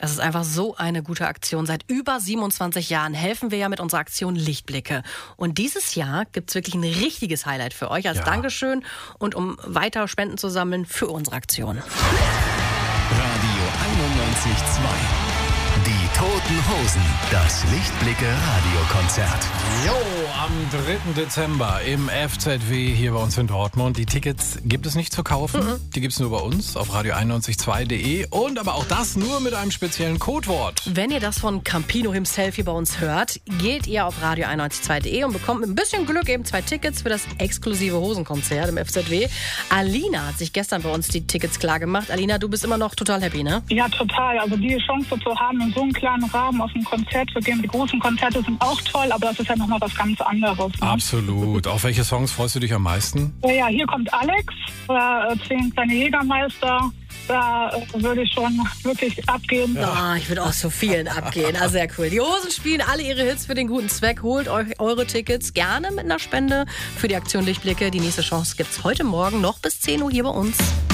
Das ist einfach so eine gute Aktion. Seit über 27 Jahren helfen wir ja mit unserer Aktion Lichtblicke. Und dieses Jahr gibt es wirklich ein richtiges Highlight für euch als Dankeschön und um weiter Spenden zu sammeln für unsere Aktion. Radio 91.2. Die Toten Hosen. Das Lichtblicke-Radiokonzert. Jo, am 3. Dezember im FZW hier bei uns in Dortmund. Die Tickets gibt es nicht zu kaufen. Die gibt es nur bei uns auf radio912.de. Und aber auch das nur mit einem speziellen Codewort. Wenn ihr das von Campino himself hier bei uns hört, geht ihr auf radio912.de und bekommt mit ein bisschen Glück eben 2 Tickets für das exklusive Hosenkonzert im FZW. Alina hat sich gestern bei uns die Tickets klar gemacht. Alina, du bist immer noch total happy, ne? Ja, total. Also die Chance zu haben, in so einem kleinen Rahmen auf ein Konzert zu gehen. Die großen Konzerte sind auch toll, aber das ist ja nochmal was ganz anderes. Ne? Absolut. Auf welche Songs freust du dich am meisten? Ja, hier kommt Alex, 10 kleine Jägermeister. Da würde ich schon wirklich abgehen. Ja, ich würde auch so vielen abgehen. Also sehr cool. Die Hosen spielen alle ihre Hits für den guten Zweck. Holt euch eure Tickets gerne mit einer Spende für die Aktion Lichtblicke. Die nächste Chance gibt's heute Morgen noch bis 10 Uhr hier bei uns.